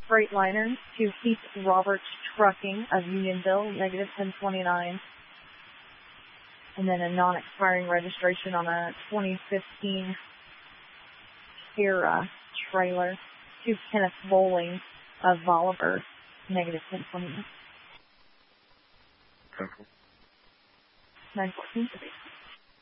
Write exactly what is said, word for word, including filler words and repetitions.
Freightliner to Keith Roberts Trucking of Unionville, negative ten twenty-nine. And then a non-expiring registration on a twenty fifteen Sierra trailer to Kenneth Bowling of Bolivar, negative ten twenty-nine. ten four. nine fourteen.